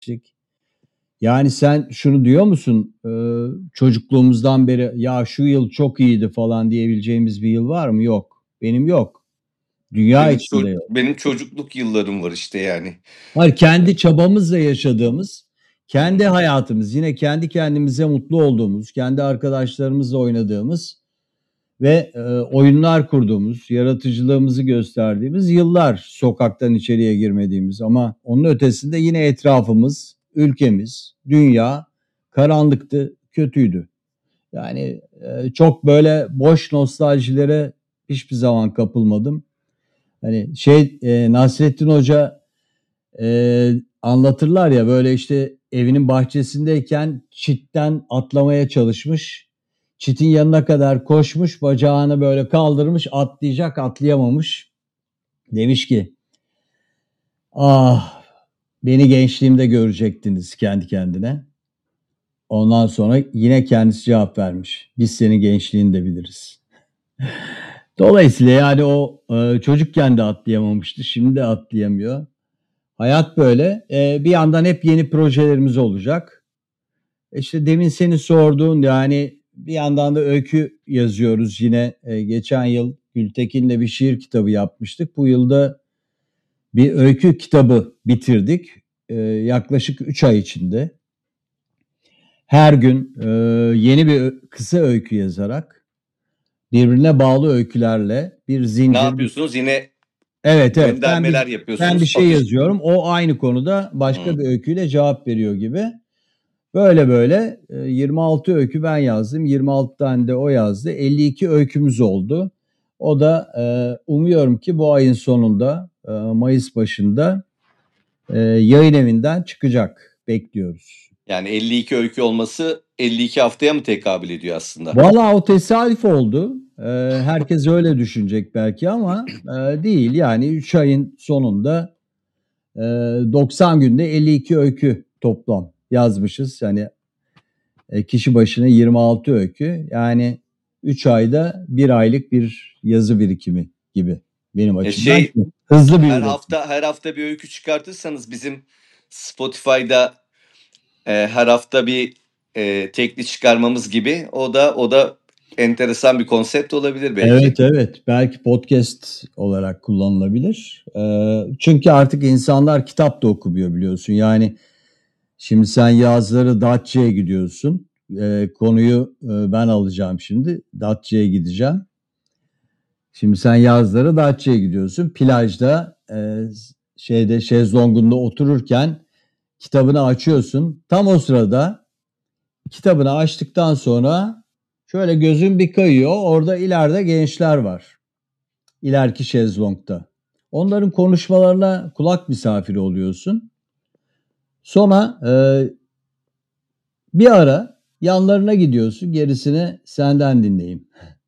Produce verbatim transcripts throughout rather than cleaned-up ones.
Yani sen şunu diyor musun? Ee, çocukluğumuzdan beri ya şu yıl çok iyiydi falan diyebileceğimiz bir yıl var mı? Yok. Benim yok. Dünya Benim içinde ço- yok. benim çocukluk yıllarım var işte yani. Hayır, kendi çabamızla yaşadığımız, Hı hı. kendi hayatımız, yine kendi kendimize mutlu olduğumuz, kendi arkadaşlarımızla oynadığımız ve e, oyunlar kurduğumuz, yaratıcılığımızı gösterdiğimiz yıllar, sokaktan içeriye girmediğimiz, ama onun ötesinde yine etrafımız, ülkemiz, dünya karanlıktı, kötüydü. Yani e, çok böyle boş nostaljilere hiçbir zaman kapılmadım. Hani şey e, Nasrettin Hoca e, anlatırlar ya, böyle işte evinin bahçesindeyken çitten atlamaya çalışmış. Çitin yanına kadar koşmuş, bacağını böyle kaldırmış, atlayacak, atlayamamış. Demiş ki, ah, beni gençliğimde görecektiniz kendi kendine. Ondan sonra yine kendisi cevap vermiş. Biz seni gençliğinde biliriz. Dolayısıyla yani o e, çocukken de atlayamamıştı, şimdi de atlayamıyor. Hayat böyle. E, bir yandan hep yeni projelerimiz olacak. İşte demin senin sorduğun, yani bir yandan da öykü yazıyoruz yine. E, geçen yıl Gültekin'le bir şiir kitabı yapmıştık. Bu yılda bir öykü kitabı bitirdik. E, yaklaşık üç ay içinde. Her gün e, yeni bir ö- kısa öykü yazarak, birbirine bağlı öykülerle bir Ne zincir. yapıyorsunuz? Yine Evet, evet. Ben bir göndermeler ben bir yapıyorsunuz. şey Atış. yazıyorum. O aynı konuda başka Hı. bir öyküyle cevap veriyor gibi. Böyle böyle e, yirmi altı öykü ben yazdım. yirmi altı tane de o yazdı. elli iki öykümüz oldu. O da e, umuyorum ki bu ayın sonunda, e, Mayıs başında e, yayın evinden çıkacak. Bekliyoruz. Yani elli iki öykü olması elli iki haftaya mı tekabül ediyor aslında? Vallahi o tesadüf oldu. E, herkes öyle düşünecek belki ama e, değil. Yani üç ayın sonunda e, doksan günde elli iki öykü toplam yazmışız. Yani e, kişi başına yirmi altı öykü. Yani üç ayda bir aylık bir yazı birikimi gibi benim E açımdan. şey Hızlı bir her üretim. hafta her hafta bir öykü çıkartırsanız bizim Spotify'da e, her hafta bir e, tekli çıkarmamız gibi o da o da enteresan bir konsept olabilir belki. Evet, evet, belki podcast olarak kullanılabilir. Ee, çünkü artık insanlar kitap da okumuyor, biliyorsun. Yani şimdi sen yazları Datça'ya gidiyorsun. Ee, konuyu e, ben alacağım şimdi. Datça'ya gideceğim. Şimdi sen yazları Datça'ya gidiyorsun. Plajda e, şeyde şezlongunda otururken kitabını açıyorsun. Tam o sırada kitabını açtıktan sonra şöyle gözün bir kayıyor. Orada ileride gençler var. İleriki şezlongda. Onların konuşmalarına kulak misafiri oluyorsun. Sonra e, bir ara yanlarına gidiyorsun. Gerisini senden dinleyeyim.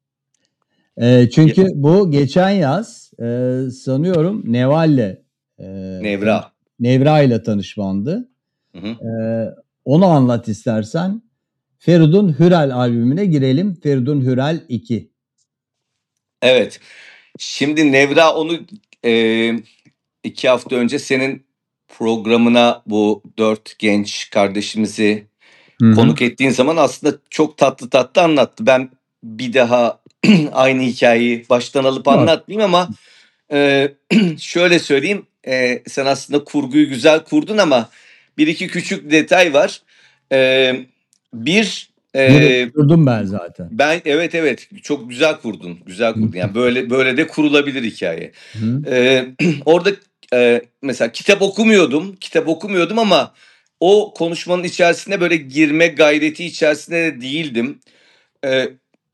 E, çünkü bu geçen yaz e, sanıyorum Neval'le e, Nevra. Nevra ile tanışmandı. Hı hı. E, onu anlat istersen. Feridun Hürel albümüne girelim. Feridun Hürel iki. Evet. Şimdi Nevra onu e, iki hafta önce senin programına bu dört genç kardeşimizi Hı hı. konuk ettiğin zaman aslında çok tatlı tatlı anlattı. Ben bir daha aynı hikayeyi baştan alıp Yok. anlatmayayım ama e, şöyle söyleyeyim. E, sen aslında kurguyu güzel kurdun ama bir iki küçük detay var. E, bir e, Durdum ben zaten. ben evet evet çok güzel kurdun. Güzel kurdun. Yani böyle böyle de kurulabilir hikaye. Hı. Ee, orada e, mesela kitap okumuyordum. Kitap okumuyordum ama o konuşmanın içerisine böyle girme gayreti içerisinde de değildim. Ee,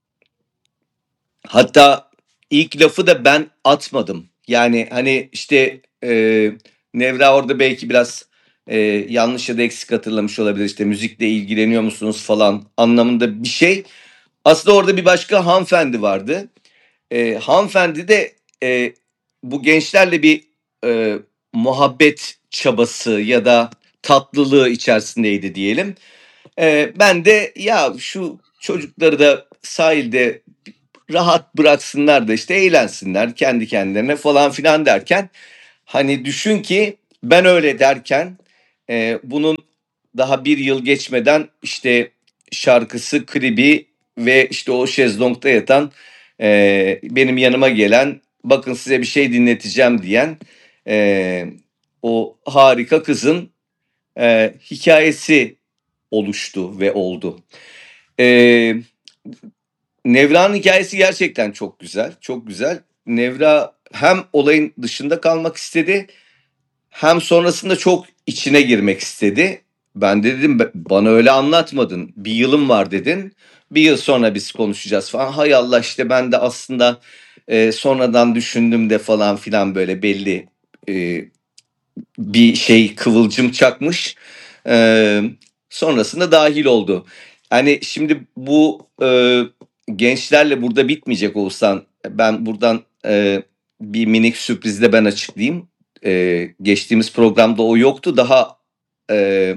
hatta ilk lafı da ben atmadım. Yani hani işte e, Nevra orada belki biraz e, yanlış ya da eksik hatırlamış olabilir. İşte müzikle ilgileniyor musunuz falan anlamında bir şey. Aslında orada bir başka hanımefendi vardı. E, hanımefendi de e, bu gençlerle bir e, muhabbet çabası ya da tatlılığı içerisindeydi diyelim. E, ben de ya şu çocukları da sahilde rahat bıraksınlar da işte eğlensinler kendi kendilerine falan filan derken hani düşün ki ben öyle derken e, bunun daha bir yıl geçmeden işte şarkısı, klibi ve işte o şezlongda yatan, e, benim yanıma gelen, bakın size bir şey dinleteceğim diyen e, o harika kızın e, hikayesi oluştu ve oldu. E, Nevra'nın hikayesi gerçekten çok güzel, çok güzel. Nevra hem olayın dışında kalmak istedi, hem sonrasında çok içine girmek istedi. Ben de dedim, bana öyle anlatmadın. Bir yılım var dedin. Bir yıl sonra biz konuşacağız falan. Hay Allah, işte ben de aslında e, sonradan düşündüm de falan filan, böyle belli e, bir şey, kıvılcım çakmış. E, Sonrasında dahil oldu. Hani şimdi bu e, gençlerle burada bitmeyecek Oğuzhan. Ben buradan e, bir minik sürprizle ben açıklayayım. E, geçtiğimiz programda o yoktu. Daha e,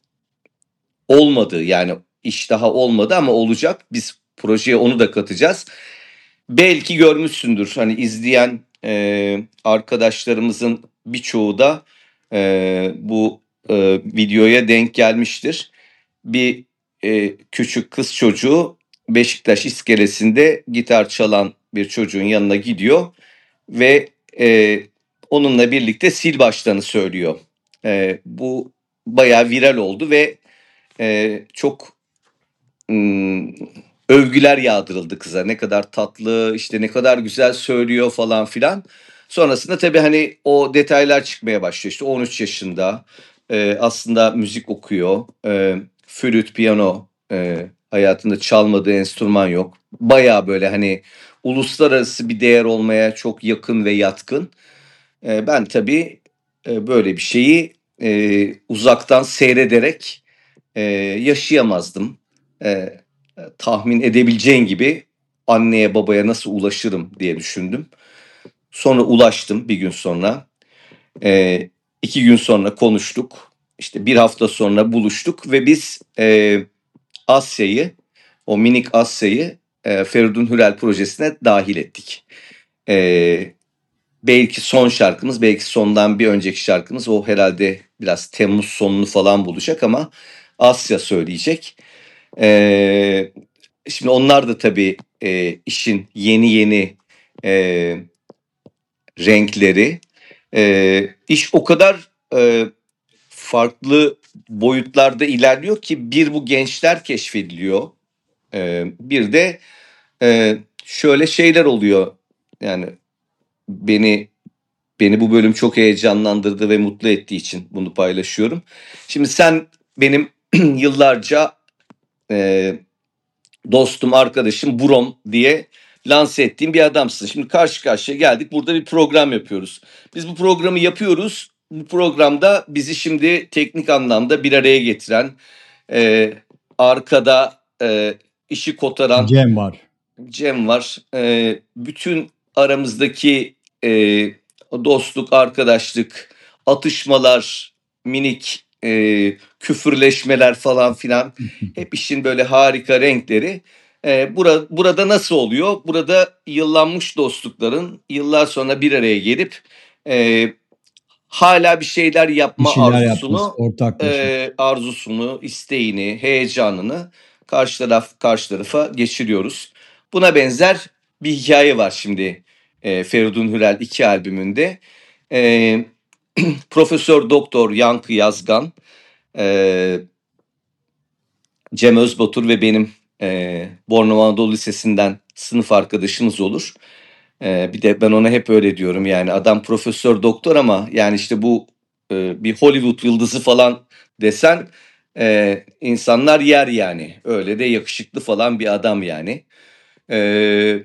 olmadı, yani iş daha olmadı ama olacak. Biz projeye onu da katacağız. Belki görmüşsündür, hani izleyen e, arkadaşlarımızın birçoğu da e, bu e, videoya denk gelmiştir. Bir e, küçük kız çocuğu Beşiktaş iskelesinde gitar çalan bir çocuğun yanına gidiyor ve e, onunla birlikte sil baştanı söylüyor. E, bu bayağı viral oldu ve e, çok ım, övgüler yağdırıldı kıza. Ne kadar tatlı, işte ne kadar güzel söylüyor falan filan. Sonrasında tabii hani o detaylar çıkmaya başlıyor. İşte on üç yaşında e, aslında müzik okuyor. E, flüt, piyano, e, hayatında çalmadığı enstrüman yok. Bayağı böyle hani uluslararası bir değer olmaya çok yakın ve yatkın. E, ben tabii e, böyle bir şeyi e, uzaktan seyrederek e, yaşayamazdım. E, Tahmin edebileceğin gibi anneye babaya nasıl ulaşırım diye düşündüm. Sonra ulaştım bir gün sonra. E, iki gün sonra konuştuk. İşte bir hafta sonra buluştuk ve biz e, Asya'yı, o minik Asya'yı e, Feridun Hürel projesine dahil ettik. E, Belki son şarkımız, belki sondan bir önceki şarkımız, o herhalde biraz Temmuz sonunu falan bulacak ama Asya söyleyecek. Ee, Şimdi onlar da tabii e, işin yeni yeni e, renkleri. E, iş o kadar e, farklı boyutlarda ilerliyor ki, bir bu gençler keşfediliyor. E, bir de e, şöyle şeyler oluyor. Yani beni beni bu bölüm çok heyecanlandırdı ve mutlu ettiği için bunu paylaşıyorum. Şimdi sen benim yıllarca e, dostum, arkadaşım, Burom diye lanse ettiğim bir adamsın. Şimdi karşı karşıya geldik. Burada bir program yapıyoruz. Biz bu programı yapıyoruz. Bu programda bizi şimdi teknik anlamda bir araya getiren, e, arkada e, işi kotaran Cem var. Cem var. E, bütün aramızdaki e, dostluk, arkadaşlık, atışmalar, minik e, küfürleşmeler falan filan, hep işin böyle harika renkleri. E, bura, burada nasıl oluyor? Burada yıllanmış dostlukların yıllar sonra bir araya gelip e, hala bir şeyler Bir yapma şeyler yapması, arzusunu, ortaklaşa. e, arzusunu, isteğini, heyecanını karşı taraf karşı tarafa geçiriyoruz. Buna benzer bir hikaye var şimdi e, Feridun Hürel iki albümünde. E, Profesör Doktor Yankı Yazgan, e, Cem Özbatur ve benim e, Bornova Anadolu Lisesi'nden sınıf arkadaşımız olur. E, bir de ben ona hep öyle diyorum, yani adam profesör doktor ama yani işte bu e, bir Hollywood yıldızı falan desen e, insanlar yer yani. Öyle de yakışıklı falan bir adam yani. E,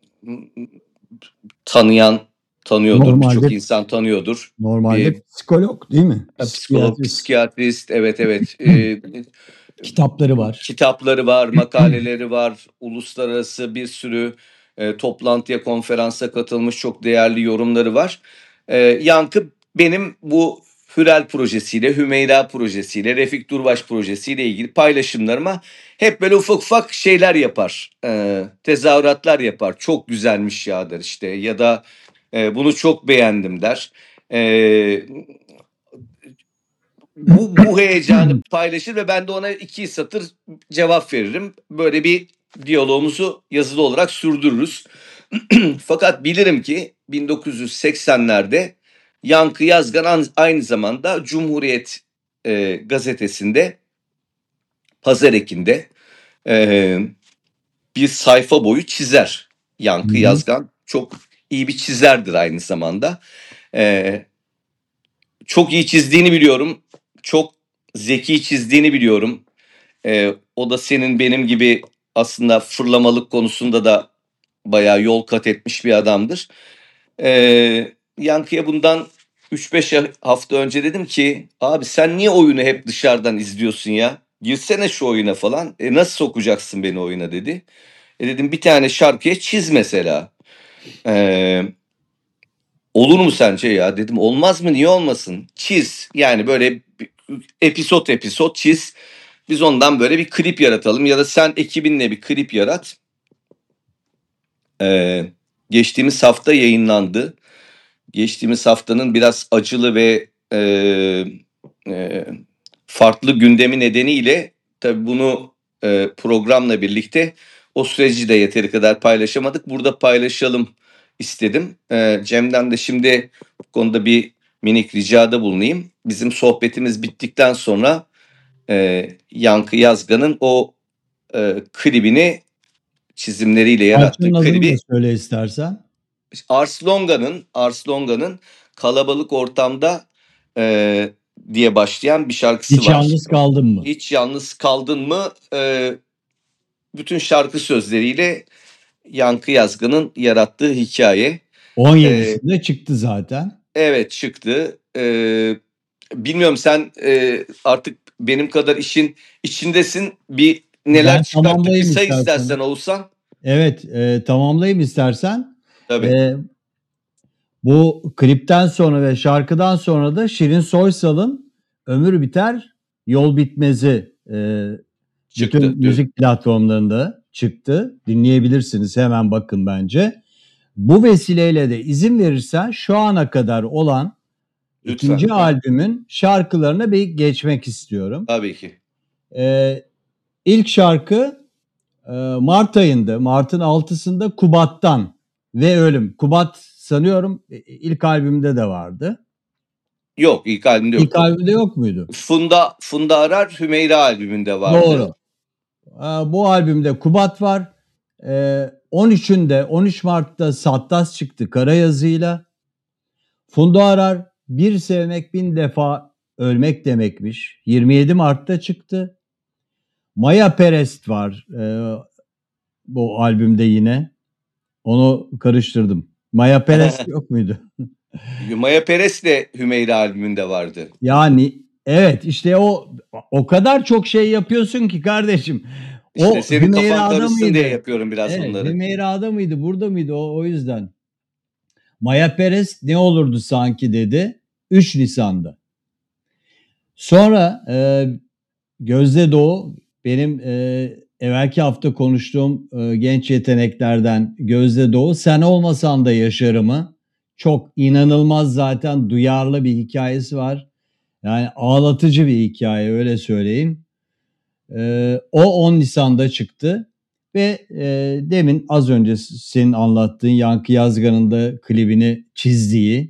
Tanıyan tanıyordur, birçok Normalde insan tanıyordur. normalde Bir psikolog değil mi? psikolog, Psikiyatrist. psikiyatrist, evet evet. E, Kitapları var. kitapları var, makaleleri var, uluslararası bir sürü e, toplantıya, konferansa katılmış, çok değerli yorumları var. E, Yankı benim bu Hürel projesiyle, Hümeyra projesiyle, Refik Durbaş projesiyle ilgili paylaşımlarıma hep böyle ufak ufak şeyler yapar, e, tezahüratlar yapar. Çok güzelmiş ya der işte, ya da e, bunu çok beğendim der. E, bu bu heyecanı paylaşır ve ben de ona iki satır cevap veririm. Böyle bir diyalogumuzu yazılı olarak sürdürürüz. Fakat bilirim ki bin dokuz yüz seksenlerde Yankı Yazgan aynı zamanda Cumhuriyet e, gazetesinde Pazar Eki'nde e, bir sayfa boyu çizer. Yankı Hı hı. Yazgan çok iyi bir çizerdir aynı zamanda. E, çok iyi çizdiğini biliyorum. Çok zeki çizdiğini biliyorum. E, o da senin benim gibi aslında fırlamalık konusunda da bayağı yol kat etmiş bir adamdır. Ee, Yankı'ya bundan üç beş hafta önce dedim ki abi sen niye oyunu hep dışarıdan izliyorsun ya? Girsene şu oyuna falan. E nasıl sokacaksın beni oyuna dedi. E dedim bir tane şarkıya çiz mesela. Ee, olur mu sence ya? Dedim olmaz mı, niye olmasın? Çiz. Yani böyle episod episod çiz. Biz ondan böyle bir klip yaratalım ya da sen ekibinle bir klip yarat. Ee, geçtiğimiz hafta yayınlandı. Geçtiğimiz haftanın biraz acılı ve e, e, farklı gündemi nedeniyle tabii bunu e, programla birlikte o süreci de yeteri kadar paylaşamadık. Burada paylaşalım istedim. E, Cem'den de şimdi bu konuda bir minik ricada bulunayım. Bizim sohbetimiz bittikten sonra e, Yankı Yazgan'ın o e, klibini çizimleriyle yarattığı Parçanın adını da klibi söyle istersen. Ars Longa'nın Ars Longa'nın Kalabalık Ortamda e, diye başlayan bir şarkısı Hiç var. yalnız kaldın mı? Hiç yalnız kaldın mı? E, bütün şarkı sözleriyle Yankı Yazgan'ın yarattığı hikaye. on E, yedisinde çıktı zaten. evet çıktı. E, bilmiyorum sen e, artık benim kadar işin içindesin. Bir neler Ben çıkarttık bir tamamlayayım say istersen. istersen Oğuzhan. Evet, e, tamamlayayım istersen. Tabii. E, bu klipten sonra ve şarkıdan sonra da Şirin Soysal'ın Ömür Biter Yol Bitmez'i e, Çıktı bütün dün. müzik platformlarında çıktı. Dinleyebilirsiniz, hemen bakın bence. Bu vesileyle de izin verirsen şu ana kadar olan Lütfen. ikinci albümün şarkılarına bir geçmek istiyorum. Tabii ki. Ee, ilk şarkı e, Mart ayında, Mart'ın altısında Kubat'tan ve Ölüm. Kubat sanıyorum e, ilk albümde de vardı. Yok, ilk albümde İlk yoktu. albümde yok muydu? Funda Funda Arar Hümeyra albümünde vardı. Doğru. Ee, bu albümde Kubat var. Ee, on üçünde on üç Mart'ta Sattas çıktı kara yazıyla. Funda Arar Bir Sevmek Bin Defa Ölmek demekmiş. yirmi yedi Mart'ta çıktı. Maya Perest var e, bu albümde yine. Onu karıştırdım. Maya Perest yok muydu? Maya Perez de Hümeyra albümünde vardı. Yani evet, işte o o kadar çok şey yapıyorsun ki kardeşim. İşte O senin kafan Hümeyra'da karışsın mıydı? diye yapıyorum biraz Evet, bunları. Hümeyra'da mıydı? Burada mıydı? O, o yüzden. Maya Perez ne olurdu sanki dedi. üç Nisan'da. Sonra e, Gözde Doğu, benim e, evvelki hafta konuştuğum e, genç yeteneklerden Gözde Doğu, Sen Olmasan da Yaşarım'ı, çok inanılmaz, zaten duyarlı bir hikayesi var. Yani ağlatıcı bir hikaye, öyle söyleyeyim. E, o on Nisan'da çıktı ve e, demin az önce senin anlattığın Yankı Yazgan'ın da klibini çizdiği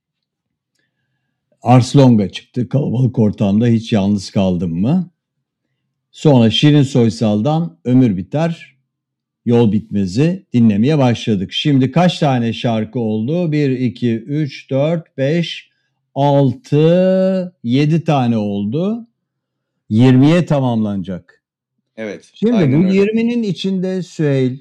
Ars Longa çıktı. Kalabalık Ortamda Hiç Yalnız Kaldım mı? Sonra Şirin Soysal'dan Ömür Biter Yol Bitmez'i dinlemeye başladık. Şimdi kaç tane şarkı oldu? bir, iki, üç, dört, beş, altı, yedi tane oldu. yirmiye tamamlanacak. Evet. Şimdi aynen bu öyle. yirminin içinde Süheyl,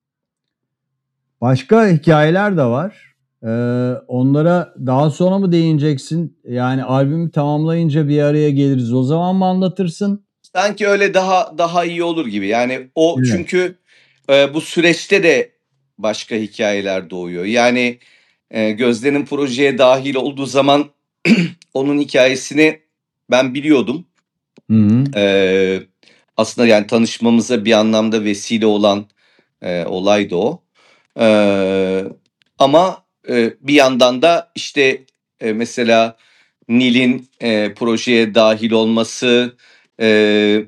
başka hikayeler de var. Ee, onlara daha sonra mı değineceksin? Yani albümü tamamlayınca bir araya geliriz. O zaman mı anlatırsın? Sanki öyle daha daha iyi olur gibi. Yani o Evet. çünkü e, bu süreçte de başka hikayeler doğuyor. Yani e, Gözde'nin projeye dahil olduğu zaman onun hikayesini ben biliyordum. Hı hı. E, aslında yani tanışmamıza bir anlamda vesile olan e, olaydı o. E, ama e, bir yandan da işte e, mesela Nil'in e, projeye dahil olması, e,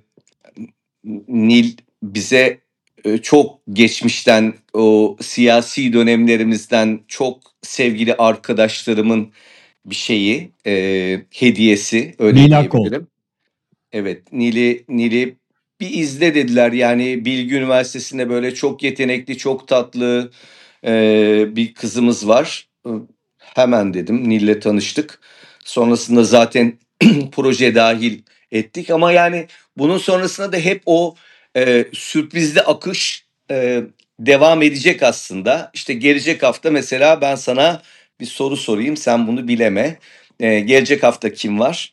Nil bize e, çok geçmişten, o siyasi dönemlerimizden çok sevgili arkadaşlarımın bir şeyi, e, hediyesi, öyle Nil Akol. diyebilirim. Evet, Nil'i Nil'i bir izle dediler. Yani Bilgi Üniversitesi'nde böyle çok yetenekli, çok tatlı e, bir kızımız var. Hemen dedim, Nil'le tanıştık. Sonrasında zaten proje dahil ettik. Ama yani bunun sonrasında da hep o e, sürprizli akış e, devam edecek aslında. İşte gelecek hafta mesela ben sana bir soru sorayım, sen bunu bileme. E, gelecek hafta kim var?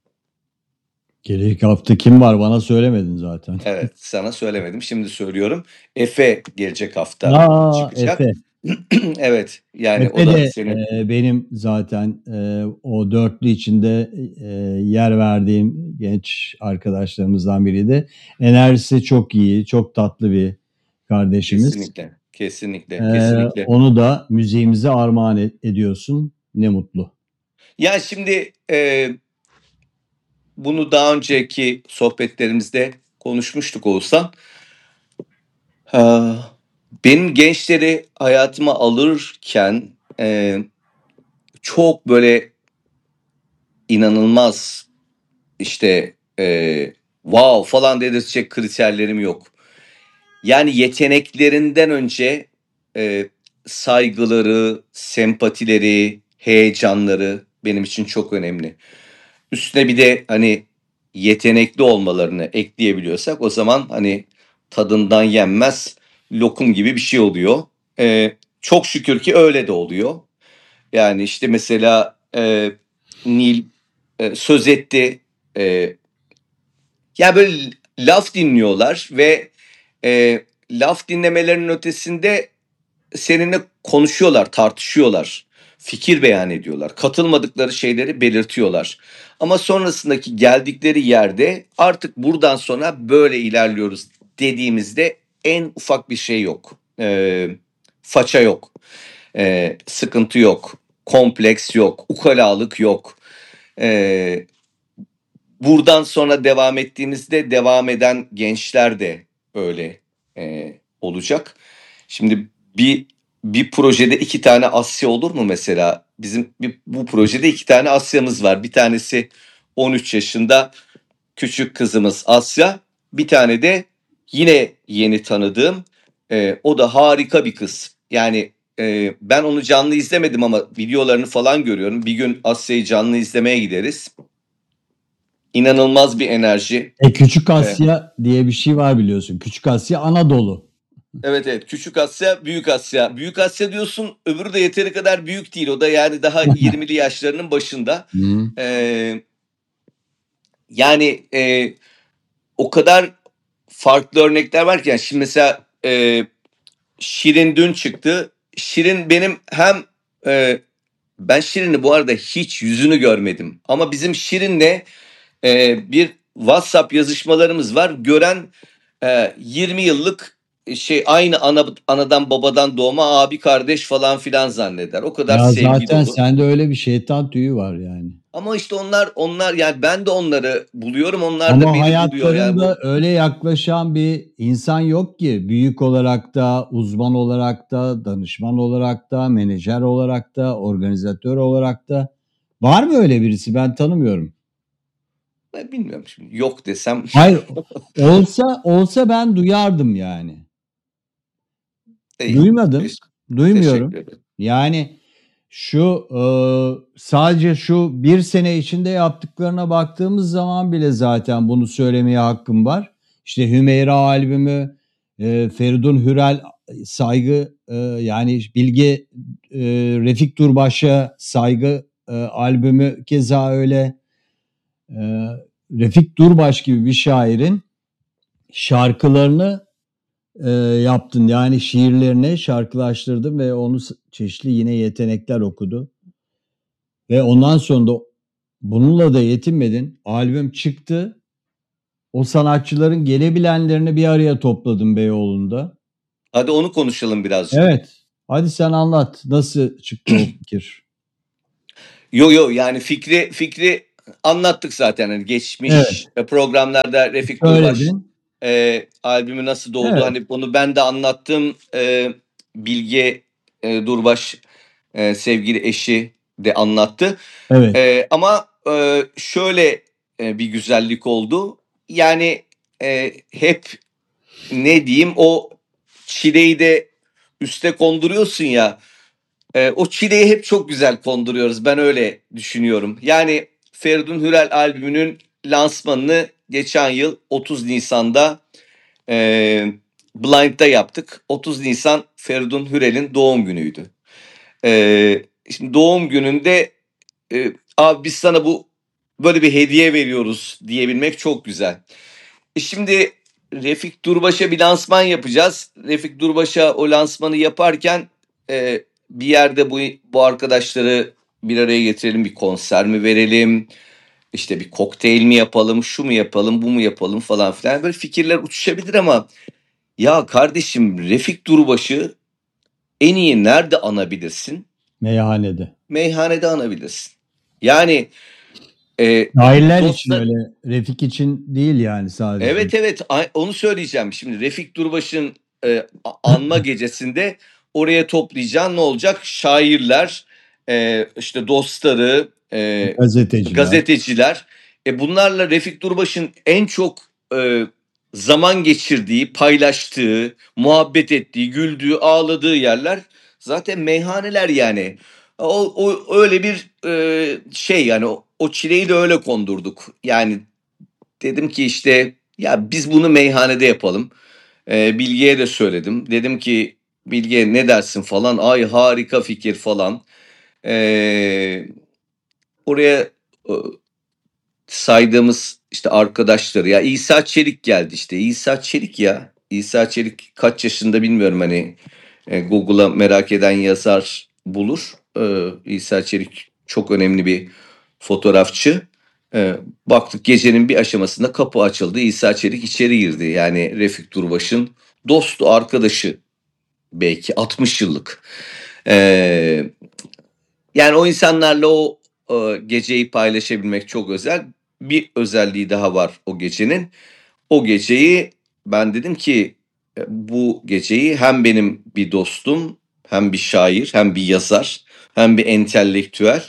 Gelecek hafta kim var bana söylemedin zaten. Evet, sana söylemedim. Şimdi söylüyorum. Efe gelecek hafta Aa, çıkacak. Efe. Evet, yani o Efe da de senin e, benim zaten e, o dörtlü içinde e, yer verdiğim genç arkadaşlarımızdan biriydi. Enerjisi çok iyi, çok tatlı bir kardeşimiz. kesinlikle, kesinlikle, E, kesinlikle. onu da müziğimize armağan ed- ediyorsun. Ne mutlu. Ya şimdi e, bunu daha önceki sohbetlerimizde konuşmuştuk Oğuzhan. Ha, benim gençleri hayatıma alırken e, çok böyle inanılmaz işte e, wow falan dedirtecek kriterlerim yok. Yani yeteneklerinden önce e, saygıları, sempatileri, heyecanları benim için çok önemli. Üstüne bir de hani yetenekli olmalarını ekleyebiliyorsak o zaman hani tadından yenmez lokum gibi bir şey oluyor. E, çok şükür ki öyle de oluyor. Yani işte mesela e, Nil e, söz etti. E, ya böyle laf dinliyorlar ve e, laf dinlemelerinin ötesinde seninle konuşuyorlar, tartışıyorlar, fikir beyan ediyorlar, katılmadıkları şeyleri belirtiyorlar. Ama sonrasındaki geldikleri yerde artık buradan sonra böyle ilerliyoruz dediğimizde en ufak bir şey yok. Ee, faça yok, ee, sıkıntı yok, kompleks yok, ukalalık yok. Ee, buradan sonra devam ettiğimizde devam eden gençler de öyle e, olacak. Şimdi bir bir projede iki tane Asya olur mu mesela? Bizim bir, bu projede iki tane Asya'mız var. Bir tanesi on üç yaşında küçük kızımız Asya. Bir tane de yine yeni tanıdığım e, o da harika bir kız. Yani e, ben onu canlı izlemedim ama videolarını falan görüyorum. Bir gün Asya'yı canlı izlemeye gideriz. İnanılmaz bir enerji. E, Küçük Evet. Asya diye bir şey var biliyorsun. Küçük Asya Anadolu. Evet evet, Küçük Asya, Büyük Asya. Büyük Asya diyorsun, öbürü de yeteri kadar büyük değil. O da yani daha yirmili yaşlarının başında. Hı. Ee, yani e, o kadar farklı örnekler var ki. Yani şimdi mesela e, Şirin dün çıktı. Şirin benim hem e, ben Şirin'i bu arada hiç yüzünü görmedim. Ama bizim Şirin'le e, bir WhatsApp yazışmalarımız var. Gören e, yirmi yıllık şey aynı ana, anadan babadan doğma abi kardeş falan filan zanneder. O kadar Ya sevgi zaten dolu. sende öyle bir şeytan tüyü var yani. Ama işte onlar onlar yani ben de onları buluyorum. Onlar da Ama beni buluyor. Yani hayatlarında bu öyle yaklaşan bir insan yok ki. Büyük olarak da, uzman olarak da, danışman olarak da, menajer olarak da, organizatör olarak da. Var mı öyle birisi? Ben tanımıyorum. ben bilmiyorum şimdi. Yok desem Hayır, olsa olsa ben duyardım yani. değil. Duymadım, Teş- teşekkür duymuyorum. ederim. Yani şu e, sadece şu bir sene içinde yaptıklarına baktığımız zaman bile zaten bunu söylemeye hakkım var. İşte Hümeyra albümü, e, Feridun Hürel saygı, e, yani Bilge e, Refik Durbaş'a saygı e, albümü keza öyle. E, Refik Durbaş gibi bir şairin şarkılarını e, yaptın. Yani şiirlerini şarkılaştırdın ve onu çeşitli yine yetenekler okudu. Ve ondan sonra da bununla da yetinmedin. Albüm çıktı. O sanatçıların gelebilenlerini bir araya topladın Beyoğlu'nda. Hadi onu konuşalım birazcık. Evet. Hadi sen anlat. Nasıl çıktı o fikir? Yo yo yani fikri fikri anlattık zaten. Hani geçmiş Evet. programlarda Refik Durbaş Söyledin. e, albümü nasıl doğdu? Evet. Hani bunu ben de anlattım. E, Bilge e, Durbaş e, sevgili eşi de anlattı. Evet. E, ama e, şöyle e, bir güzellik oldu. Yani e, hep ne diyeyim o çileyi de üste konduruyorsun ya. E, o çileyi hep çok güzel konduruyoruz. Ben öyle düşünüyorum. Yani Feridun Hürel albümünün lansmanını geçen yıl otuz Nisan'da e, Blind'da yaptık. otuz Nisan Feridun Hürel'in doğum günüydü. E, şimdi doğum gününde e, abi biz sana bu böyle bir hediye veriyoruz diyebilmek çok güzel. E şimdi Refik Durbaş'a bir lansman yapacağız. Refik Durbaş'a o lansmanı yaparken e, bir yerde bu bu arkadaşları bir araya getirelim, bir konser mi verelim, işte bir kokteyl mi yapalım, şu mu yapalım, bu mu yapalım falan filan. Böyle fikirler uçuşabilir ama ya kardeşim Refik Durbaş'ı en iyi nerede anabilirsin? Meyhanede. Meyhanede anabilirsin. Yani e, Şairler için dostlar. öyle. Refik için değil yani sadece. Evet evet ay- onu söyleyeceğim. Şimdi Refik Durbaş'ın e, a- anma gecesinde oraya toplayacağın ne olacak? Şairler, e, işte dostları, e, Gazeteciler. gazeteciler. E, bunlarla Refik Durbaş'ın en çok e, zaman geçirdiği, paylaştığı, muhabbet ettiği, güldüğü, ağladığı yerler zaten meyhaneler yani. O, o öyle bir e, şey yani o, o çileyi de öyle kondurduk. Yani dedim ki işte ya biz bunu meyhanede yapalım. Ee, Bilge'ye de söyledim. Dedim ki Bilge ne dersin falan. Ay harika fikir falan. Ee, oraya e, saydığımız işte arkadaşları ya İsa Çelik geldi işte. İsa Çelik ya. İsa Çelik kaç yaşında bilmiyorum hani e, Google'a merak eden yazar bulur. Ee, İsa Çelik çok önemli bir fotoğrafçı. Ee, baktık gecenin bir aşamasında kapı açıldı. İsa Çelik içeri girdi. Yani Refik Durbaş'ın dostu, arkadaşı belki altmış yıllık. Ee, yani o insanlarla o e, geceyi paylaşabilmek çok özel. Bir özelliği daha var o gecenin. O geceyi ben dedim ki e, bu geceyi hem benim bir dostum, hem bir şair, hem bir yazar, hem bir entelektüel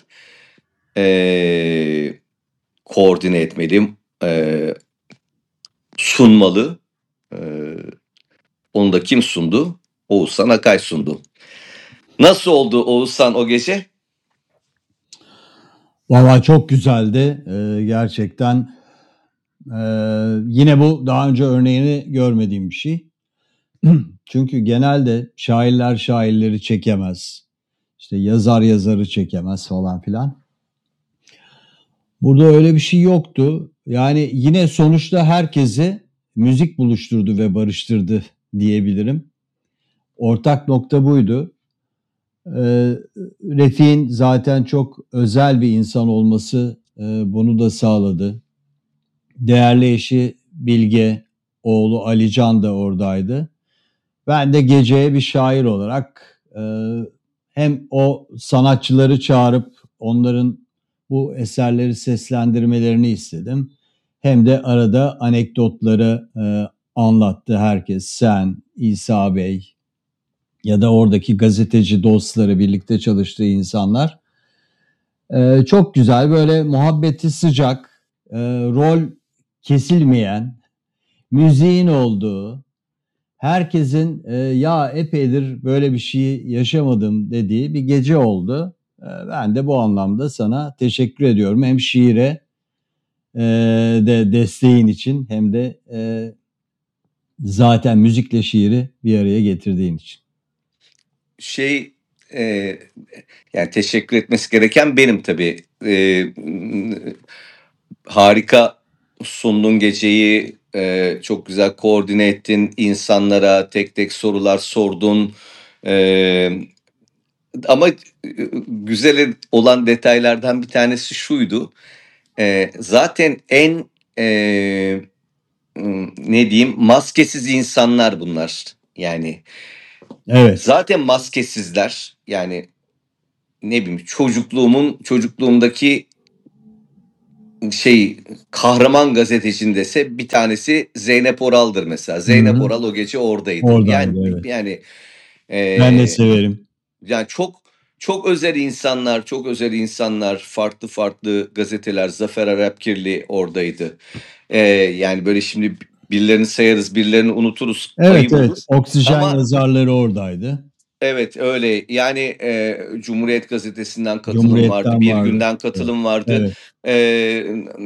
e, koordine etmeli, e, sunmalı. E, onu da kim sundu? Oğuzhan Akay sundu. Nasıl oldu Oğuzhan o gece? Valla çok güzeldi. Ee, gerçekten. Ee, yine bu daha önce örneğini görmediğim bir şey. Çünkü genelde şairler şairleri çekemez. İşte yazar yazarı çekemez falan filan. Burada öyle bir şey yoktu. Yani yine sonuçta herkesi müzik buluşturdu ve barıştırdı diyebilirim. Ortak nokta buydu. Ee, Refik'in zaten çok özel bir insan olması e, bunu da sağladı. Değerli eşi Bilge, oğlu Alican da oradaydı. Ben de geceye bir şair olarak e, hem o sanatçıları çağırıp onların bu eserleri seslendirmelerini istedim. Hem de arada anekdotları e, anlattı herkes. Sen, İsa Bey ya da oradaki gazeteci dostları, birlikte çalıştığı insanlar. E, çok güzel böyle muhabbeti sıcak, e, rol kesilmeyen, müziğin olduğu, herkesin e, ya epeydir böyle bir şey yaşamadım dediği bir gece oldu. E, ben de bu anlamda sana teşekkür ediyorum. Hem şiire e, de desteğin için hem de e, zaten müzikle şiiri bir araya getirdiğin için. Şey e, yani teşekkür etmesi gereken benim tabii. E, harika sundun geceyi. E, çok güzel koordine ettin. İnsanlara tek tek sorular sordun. E, ama e, güzel olan detaylardan bir tanesi şuydu. E, zaten en e, ne diyeyim maskesiz insanlar bunlar. Yani Evet. zaten maskesizler. Yani ne bileyim çocukluğumun çocukluğumdaki şey kahraman gazetecin dese bir tanesi Zeynep Oral'dır mesela. Zeynep Hı-hı. Oral o gece oradaydı. Oradaydı, Yani evet. yani Ben de e, severim. yani çok çok özel insanlar, çok özel insanlar, farklı farklı gazeteler. Zafer Arapkirli oradaydı. E, yani böyle şimdi birilerini sayarız, birilerini unuturuz. Evet Ayıp evet. olur. Oksijen Ama yazarları oradaydı. evet öyle yani e, Cumhuriyet Gazetesi'nden katılım vardı, Cumhuriyet'ten Bir vardı. Gün'den Evet. katılım vardı. Evet. E,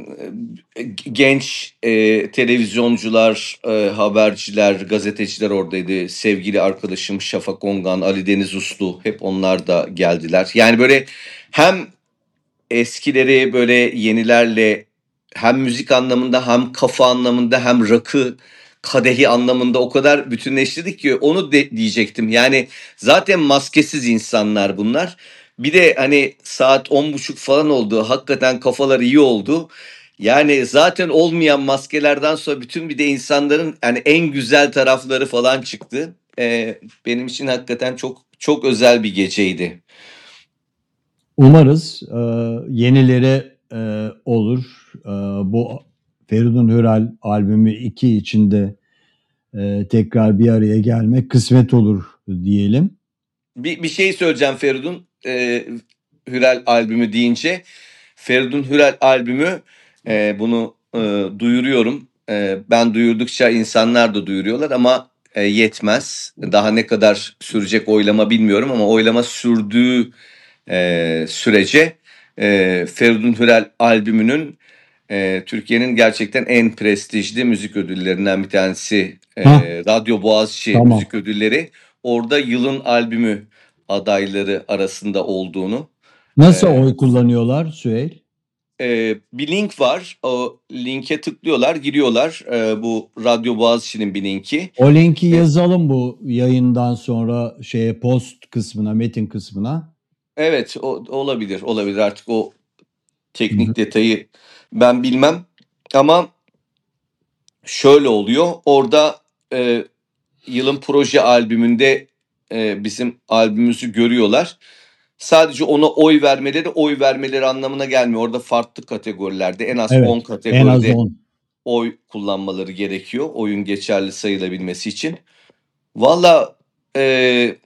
genç e, televizyoncular, e, haberciler, gazeteciler oradaydı. Sevgili arkadaşım Şafak Ongan, Ali Deniz Uslu hep onlar da geldiler. Yani böyle hem eskileri böyle yenilerle hem müzik anlamında hem kafa anlamında hem rakı kadehi anlamında o kadar bütünleştirdik ki onu de, diyecektim. Yani zaten maskesiz insanlar bunlar. Bir de hani saat on buçuk falan oldu. Hakikaten kafalar iyi oldu. Yani zaten olmayan maskelerden sonra bütün bir de insanların yani en güzel tarafları falan çıktı. Ee, benim için hakikaten çok çok özel bir geceydi. Umarız e, yenileri e, olur. E, bu Feridun Hürel albümü iki içinde e, tekrar bir araya gelmek kısmet olur diyelim. Bir, bir şey söyleyeceğim Feridun e, Hürel albümü deyince. Feridun Hürel albümü e, bunu e, duyuruyorum. E, ben duyurdukça insanlar da duyuruyorlar ama e, yetmez. Daha ne kadar sürecek oylama bilmiyorum ama oylama sürdüğü e, sürece e, Feridun Hürel albümünün e, Türkiye'nin gerçekten en prestijli müzik ödüllerinden bir tanesi. E, Hah, Radyo Boğaziçi tamam. Müzik Ödülleri. Orada yılın albümü adayları arasında olduğunu. Nasıl E, oy kullanıyorlar Süheyl? e, bir link var. O linke tıklıyorlar, giriyorlar. E, bu Radyo Boğaziçi'nin bir linki. O linki E, yazalım bu yayından sonra şeye post kısmına, metin kısmına. evet, o, olabilir, olabilir. Artık o Hı hı. teknik detayı ben bilmem. Ama şöyle oluyor. Orada e, yılın proje albümünde e, bizim albümümüzü görüyorlar. Sadece ona oy vermeleri oy vermeleri anlamına gelmiyor. Orada farklı kategorilerde en az on Evet, en az kategoride on. oy kullanmaları gerekiyor. Oyun geçerli sayılabilmesi için. Valla e,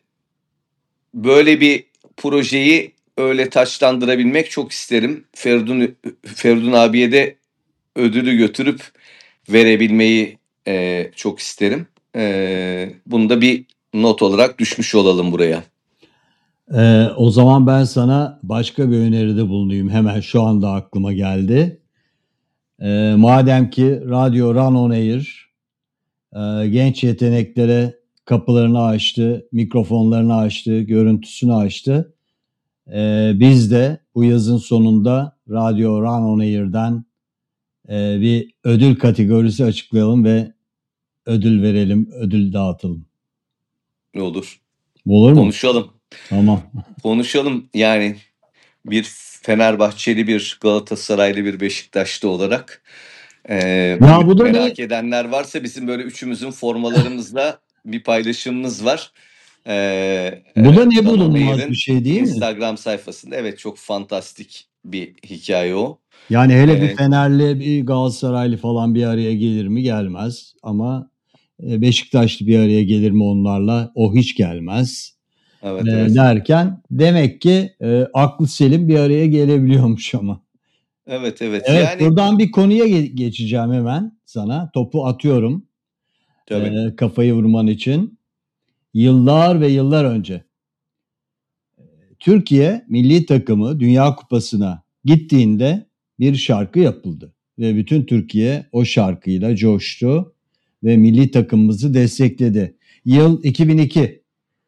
böyle bir projeyi öyle taçlandırabilmek çok isterim. Feridun, Feridun abiye de ödülü götürüp verebilmeyi e, çok isterim. E, bunu da bir not olarak düşmüş olalım buraya. Ee, o zaman ben sana başka bir öneride bulunayım. Hemen şu anda aklıma geldi. Ee, madem ki Radyo Run On Air e, genç yeteneklere kapılarını açtı, mikrofonlarını açtı, görüntüsünü açtı. Ee, biz de bu yazın sonunda Radyo Run On Air'den e, bir ödül kategorisi açıklayalım ve ödül verelim, ödül dağıtalım. Ne olur? Olur mu? Konuşalım. Tamam. Konuşalım yani bir Fenerbahçeli, bir Galatasaraylı, bir Beşiktaşlı olarak e, Ya bu da ne? merak edenler varsa bizim böyle üçümüzün formalarımızla bir paylaşımımız var. E, Bu da e, ne Run On bulunmaz bir Air'in şey değil mi? Instagram sayfasında. Evet çok fantastik bir hikaye o. Yani hele bir E, Fenerli, bir Galatasaraylı falan bir araya gelir mi? Gelmez. Ama e, Beşiktaşlı bir araya gelir mi onlarla? O hiç gelmez. E, evet evet. derken demek ki e, aklı selim bir araya gelebiliyormuş ama. Evet evet Evet, yani buradan bir konuya ge- geçeceğim hemen sana. Topu atıyorum e, tabii. kafayı vurman için. Yıllar ve yıllar önce Türkiye milli takımı Dünya Kupası'na gittiğinde bir şarkı yapıldı. Ve bütün Türkiye o şarkıyla coştu ve milli takımımızı destekledi. Yıl iki bin iki.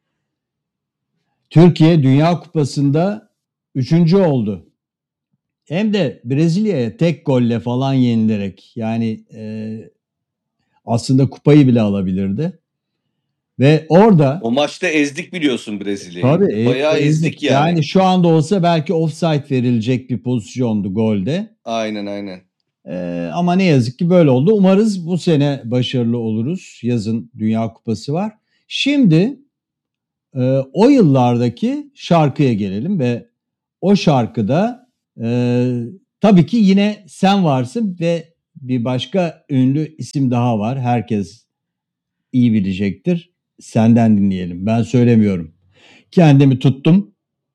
Türkiye Dünya Kupası'nda üçüncü oldu. Hem de Brezilya'ya tek golle falan yenilerek, yani e, aslında kupayı bile alabilirdi. Ve orada O maçta ezdik biliyorsun Brezilya'yı. tabii e, Bayağı ezdik ezdik. yani. Yani şu anda olsa belki offside verilecek bir pozisyondu golde. Aynen aynen. Ee, ama ne yazık ki böyle oldu. Umarız bu sene başarılı oluruz. Yazın Dünya Kupası var. Şimdi e, o yıllardaki şarkıya gelelim ve o şarkıda e, tabii ki yine sen varsın ve bir başka ünlü isim daha var. Herkes iyi bilecektir. Senden dinleyelim. Ben söylemiyorum. Kendimi tuttum.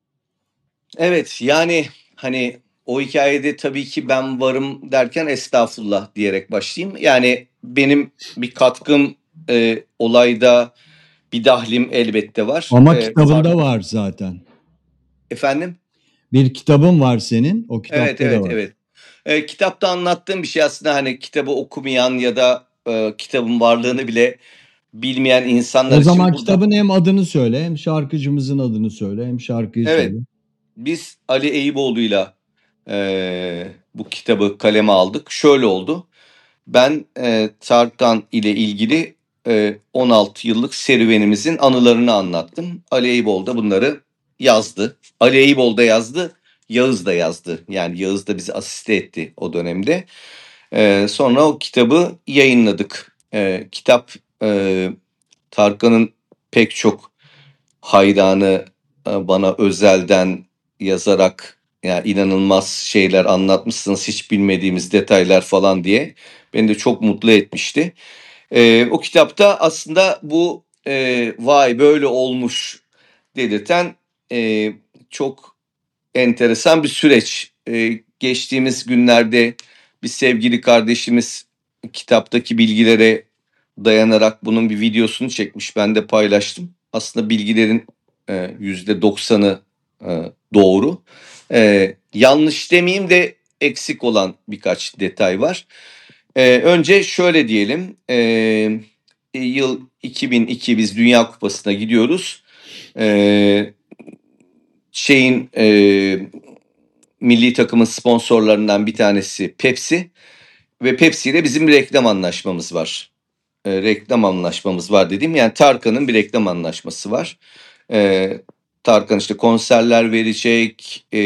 Evet, yani hani o hikayede tabii ki ben varım derken estağfurullah diyerek başlayayım. Yani benim bir katkım e, olayda bir dahlim elbette var. Ama E, fark- kitabında var zaten. Efendim? Bir kitabın var senin. O Evet, kitapta da evet, var. evet. E, kitapta anlattığım bir şey aslında hani kitabı okumayan ya da e, kitabın varlığını bile bilmeyen insanlar O için zaman burada. kitabın hem adını söyle, hem şarkıcımızın adını söyle, hem şarkıyı söyle. Evet, biz Ali Eyüboğlu'yla e, bu kitabı kaleme aldık. Şöyle oldu. Ben e, Tarkan ile ilgili e, on altı yıllık serüvenimizin anılarını anlattım. Ali Eyüboğlu da bunları yazdı. Ali Eyüboğlu da yazdı, Yağız da yazdı. Yani Yağız da bizi asiste etti o dönemde. E, sonra o kitabı yayınladık. E, kitap e, Tarkan'ın pek çok hayranı e, bana özelden yazarak yani inanılmaz şeyler anlatmışsınız hiç bilmediğimiz detaylar falan diye beni de çok mutlu etmişti. E, o kitapta aslında bu e, vay böyle olmuş dedirten e, çok enteresan bir süreç. E, geçtiğimiz günlerde bir sevgili kardeşimiz kitaptaki bilgilere dayanarak bunun bir videosunu çekmiş. Ben de paylaştım. Aslında bilgilerin e, yüzde doksanı e, doğru. E, yanlış demeyeyim de eksik olan birkaç detay var. E, önce şöyle diyelim. E, yıl iki bin iki biz Dünya Kupası'na gidiyoruz. E, şeyin e, milli takımın sponsorlarından bir tanesi Pepsi ve Pepsi ile bizim bir reklam anlaşmamız var. E, reklam anlaşmamız var dediğim yani Tarkan'ın bir reklam anlaşması var. E, Tarkan işte konserler verecek, e,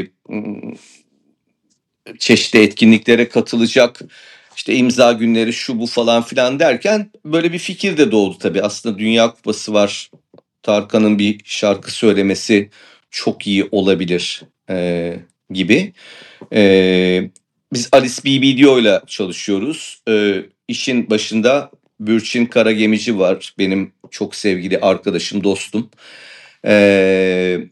çeşitli etkinliklere katılacak, işte imza günleri şu bu falan filan derken böyle bir fikir de doğdu tabii. Aslında Dünya Kupası var. Tarkan'ın bir şarkı söylemesi çok iyi olabilir e, gibi. E, biz Alice B B D O ile çalışıyoruz. E, işin başında Bürçin Karagemici var. Benim çok sevgili arkadaşım, dostum. E,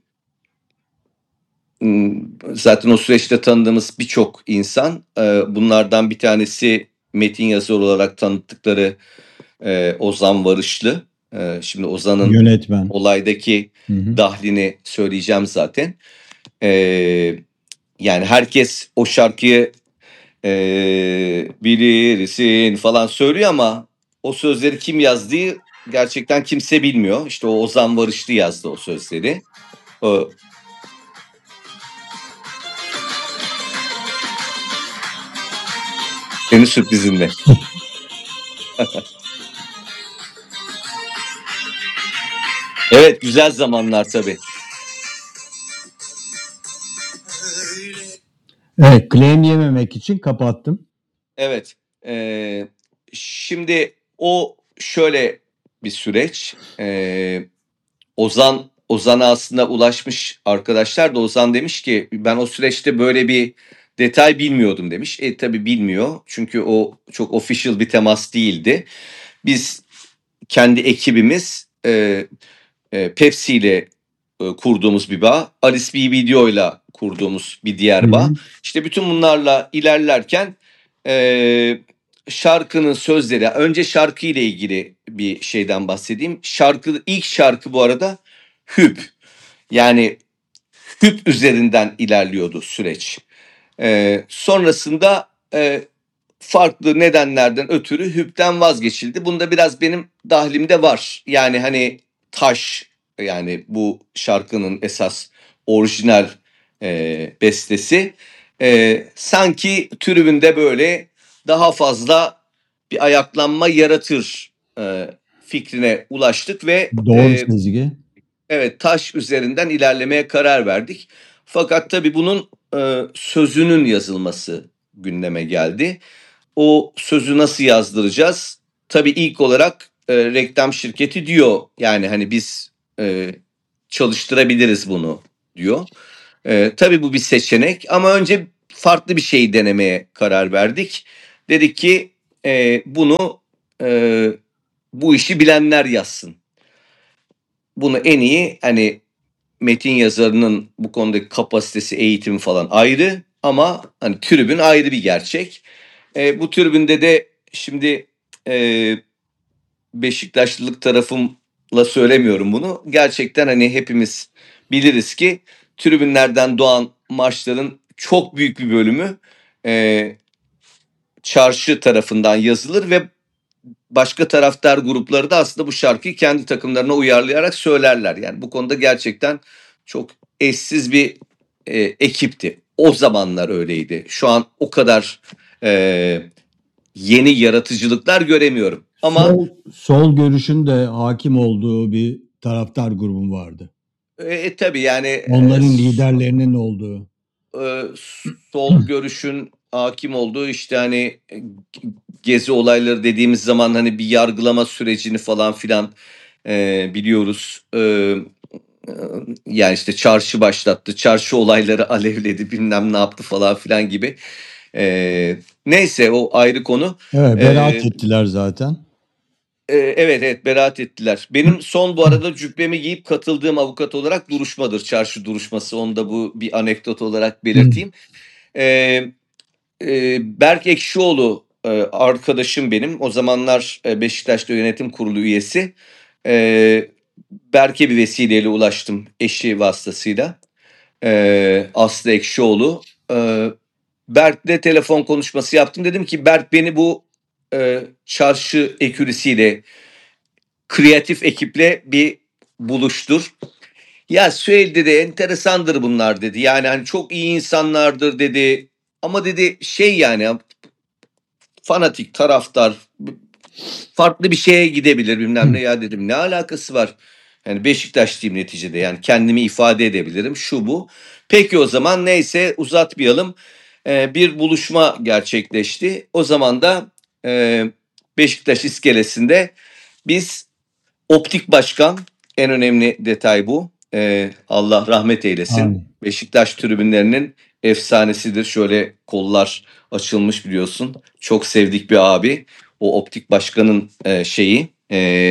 zaten o süreçte tanıdığımız birçok insan. E, bunlardan bir tanesi metin yazar olarak tanıttıkları e, Ozan Varışlı. E, şimdi Ozan'ın Yönetmen. olaydaki Hı hı. dahlini söyleyeceğim zaten. E, yani herkes o şarkıyı e, bilirsin falan söylüyor ama o sözleri kim yazdığı gerçekten kimse bilmiyor. İşte o Ozan Varışlı yazdı o sözleri. O, senin sürprizinle. Evet, güzel zamanlar tabii. Evet, claim yememek için kapattım. Evet. E, şimdi o şöyle bir süreç. E, Ozan Ozan'a aslında ulaşmış arkadaşlar da Ozan demiş ki ben o süreçte böyle bir detay bilmiyordum demiş. E tabii bilmiyor çünkü o çok official bir temas değildi. Biz kendi ekibimiz e, e, Pepsi ile e, kurduğumuz bir bağ, Alice B B D O ile kurduğumuz bir diğer Hı bağ. hı. İşte bütün bunlarla ilerlerken e, şarkının sözleri, önce şarkı ile ilgili bir şeyden bahsedeyim. Şarkı ilk şarkı bu arada Hüp. Yani Hüp üzerinden ilerliyordu süreç. E, sonrasında e, farklı nedenlerden ötürü Hüp'ten vazgeçildi. Bunda biraz benim dahlimde var. Yani hani taş yani bu şarkının esas orijinal e, bestesi e, sanki tribünde böyle daha fazla bir ayaklanma yaratır e, fikrine ulaştık ve Doğru e, Sezgi. evet taş üzerinden ilerlemeye karar verdik. Fakat tabii bunun e, sözünün yazılması gündeme geldi. O sözü nasıl yazdıracağız? Tabii ilk olarak e, reklam şirketi diyor yani hani biz e, çalıştırabiliriz bunu diyor. Ee, tabii bu bir seçenek ama önce farklı bir şey denemeye karar verdik. Dedik ki e, bunu e, bu işi bilenler yazsın. Bunu en iyi hani metin yazarının bu konudaki kapasitesi, eğitimi falan ayrı ama hani tribün ayrı bir gerçek. E, bu tribünde de şimdi e, Beşiktaşlılık tarafımla söylemiyorum bunu. Gerçekten hani hepimiz biliriz ki tribünlerden doğan maçların çok büyük bir bölümü e, çarşı tarafından yazılır ve başka taraftar grupları da aslında bu şarkıyı kendi takımlarına uyarlayarak söylerler. Yani bu konuda gerçekten çok eşsiz bir e, ekipti. O zamanlar öyleydi. Şu an o kadar e, yeni yaratıcılıklar göremiyorum. Ama Sol, sol görüşün de hakim olduğu bir taraftar grubun vardı. e, tabii yani Onların e, liderlerinin olduğu. e, sol görüşün hakim olduğu işte hani e, gezi olayları dediğimiz zaman hani bir yargılama sürecini falan filan e, biliyoruz. E, e, yani işte çarşı başlattı, çarşı olayları alevledi, bilmem ne yaptı falan filan gibi. E, neyse o ayrı konu. Evet, beraat E, ettiler zaten. e, evet evet beraat ettiler. Benim son bu arada cübbemi giyip katıldığım avukat olarak duruşmadır. Çarşı duruşması. Onu da bu bir anekdot olarak belirteyim. Ee, e, Berk Ekşioğlu e, arkadaşım benim. O zamanlar e, Beşiktaş'ta yönetim kurulu üyesi. Ee, Berk'e bir vesileyle ulaştım eşi vasıtasıyla. Ee, Aslı Ekşioğlu. Ee, Berk'le telefon konuşması yaptım. Dedim ki Berk beni bu e, çarşı ekürisiyle, kreatif ekiple bir buluştur. Ya Süheyl dedi enteresandır bunlar dedi. Yani hani çok iyi insanlardır dedi. Ama dedi şey yani fanatik taraftar farklı bir şeye gidebilir bilmem ne ya dedim. Ne alakası var? Yani Beşiktaşlıyım neticede yani kendimi ifade edebilirim şu bu. Peki o zaman neyse uzatmayalım. Ee, bir buluşma gerçekleşti. O zaman da e, Beşiktaş iskelesinde biz Optik Başkan en önemli detay bu. Ee, Allah rahmet eylesin. Amin. Beşiktaş tribünlerinin efsanesidir. Şöyle kollar açılmış biliyorsun. Çok sevdik bir abi. O Optik Başkan'ın e, şeyi e,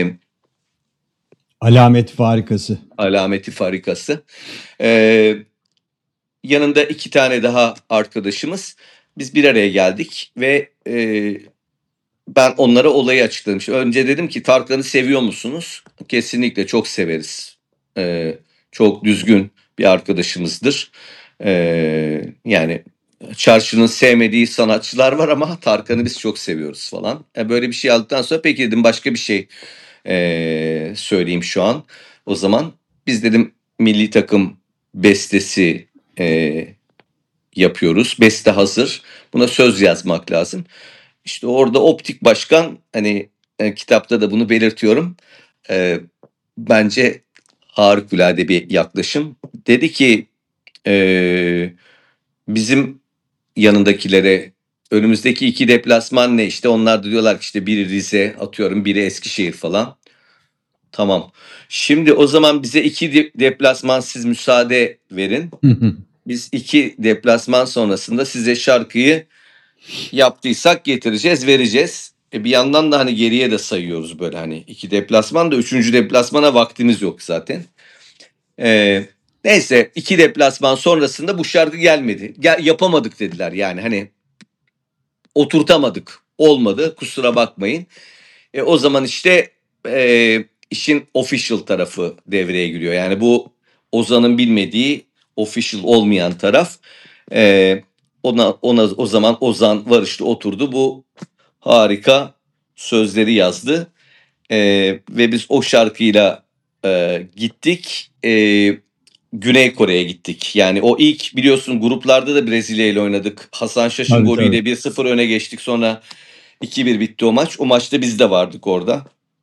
Alamet farikası. alameti farikası. Ee, yanında iki tane daha arkadaşımız. Biz bir araya geldik ve e, ben onlara olayı açıkladım. İşte önce dedim ki Tarkan'ı seviyor musunuz? Kesinlikle çok severiz. Ee, çok düzgün bir arkadaşımızdır. Ee, yani çarşının sevmediği sanatçılar var ama Tarkan'ı biz çok seviyoruz falan. E, böyle bir şey aldıktan sonra peki dedim başka bir şey e, söyleyeyim şu an. O zaman biz dedim milli takım bestesi e, yapıyoruz. Beste hazır. Buna söz yazmak lazım. İşte orada Optik Başkan hani e, kitapta da bunu belirtiyorum. E, bence harikulade bir yaklaşım. Dedi ki e, bizim yanındakilere önümüzdeki iki deplasman ne işte onlar da diyorlar ki işte biri Rize atıyorum biri Eskişehir falan. Tamam. Şimdi o zaman bize iki de- deplasman siz müsaade verin. Biz iki deplasman sonrasında size şarkıyı yaptıysak getireceğiz, vereceğiz. E bir yandan da hani geriye de sayıyoruz böyle hani iki deplasman da üçüncü deplasmana vaktimiz yok zaten. E, neyse iki deplasman sonrasında bu şarkı gelmedi. Gel, yapamadık dediler yani hani oturtamadık. Olmadı kusura bakmayın. E, o zaman işte e, işin official tarafı devreye giriyor. Yani bu Ozan'ın bilmediği official olmayan taraf. E, ona, ona o zaman Ozan Varışlı oturdu. Bu harika sözleri yazdı. E, ve biz o şarkıyla e, gittik. E, Güney Kore'ye gittik. Yani o ilk biliyorsun gruplarda da Brezilya ile oynadık. Hasan Şaş'ın Tabii, golüyle tabii. bir sıfır öne geçtik. Sonra iki bir bitti o maç. O maçta biz de vardık orada.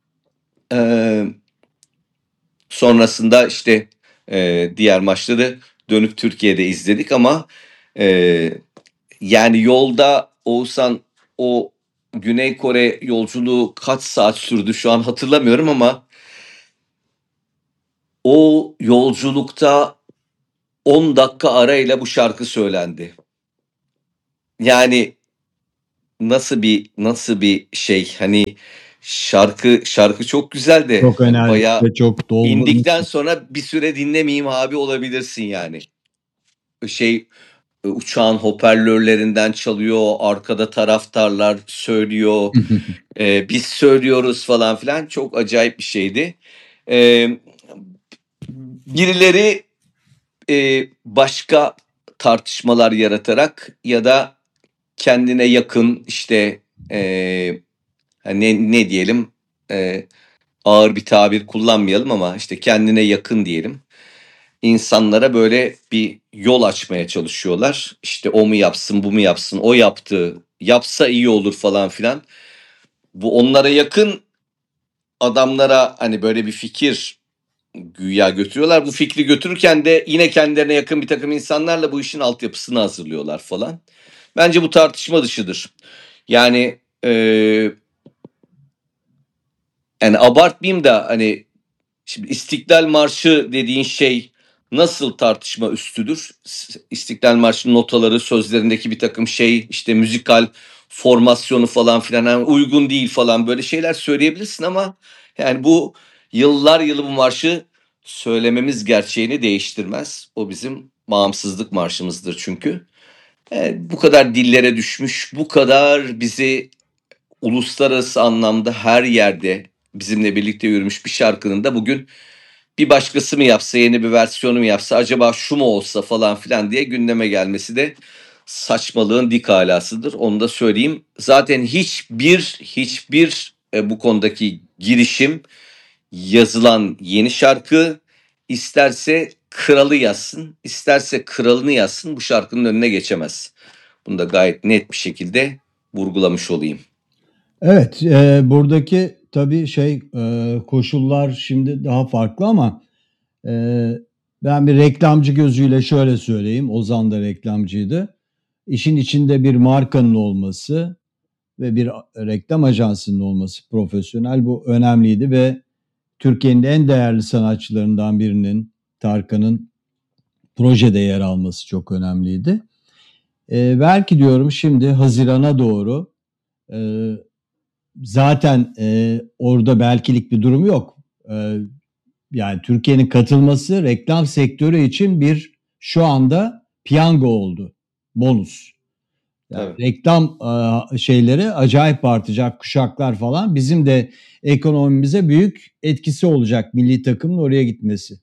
Ee, sonrasında işte e, diğer maçları dönüp Türkiye'de izledik ama e, yani yolda Oğuzhan o Güney Kore yolculuğu kaç saat sürdü şu an hatırlamıyorum ama o yolculukta on dakika arayla bu şarkı söylendi. Yani nasıl bir nasıl bir şey hani şarkı şarkı çok güzel de Çok hani enerjik bayağı ve çok indikten doldurmuş. sonra bir süre dinlemeyeyim abi olabilirsin yani. Şey uçağın hoparlörlerinden çalıyor, arkada taraftarlar söylüyor, e, biz söylüyoruz falan filan çok acayip bir şeydi. E, birileri e, başka tartışmalar yaratarak ya da kendine yakın işte e, ne, ne diyelim e, ağır bir tabir kullanmayalım ama işte kendine yakın diyelim. İnsanlara böyle bir yol açmaya çalışıyorlar. İşte o mu yapsın, bu mu yapsın, o yaptı, yapsa iyi olur falan filan. Bu onlara yakın adamlara hani böyle bir fikir güya götürüyorlar. Bu fikri götürürken de yine kendilerine yakın bir takım insanlarla bu işin altyapısını hazırlıyorlar falan. Bence bu tartışma dışıdır. Yani e, yani abartmayayım da hani şimdi İstiklal Marşı dediğin şey nasıl tartışma üstüdür? İstiklal Marşı notaları, sözlerindeki bir takım şey, işte müzikal formasyonu falan filan yani uygun değil falan böyle şeyler söyleyebilirsin ama yani bu yıllar yılı bu marşı söylememiz gerçeğini değiştirmez. O bizim bağımsızlık marşımızdır çünkü. Evet, bu kadar dillere düşmüş, bu kadar bizi uluslararası anlamda her yerde bizimle birlikte yürümüş bir şarkının da bugün bir başkası mı yapsa, yeni bir versiyonu mu yapsa, acaba şu mu olsa falan filan diye gündeme gelmesi de saçmalığın dik alasıdır. Onu da söyleyeyim. Zaten hiçbir hiçbir e, bu konudaki girişim yazılan yeni şarkı isterse kralı yazsın, isterse kralını yazsın bu şarkının önüne geçemez. Bunu da gayet net bir şekilde vurgulamış olayım. Evet, e, buradaki tabii şey e, koşullar şimdi daha farklı ama e, ben bir reklamcı gözüyle şöyle söyleyeyim. Ozan da reklamcıydı. İşin içinde bir markanın olması ve bir reklam ajansının olması profesyonel bu önemliydi ve Türkiye'nin en değerli sanatçılarından birinin Tarkan'ın projede yer alması çok önemliydi. E, belki diyorum şimdi Haziran'a doğru e, zaten e, orada belkilik bir durum yok. E, yani Türkiye'nin katılması reklam sektörü için bir şu anda piyango oldu. Bonus. Yani Tabii. reklam e, şeyleri acayip artacak, kuşaklar falan. Bizim de ekonomimize büyük etkisi olacak milli takımın oraya gitmesi.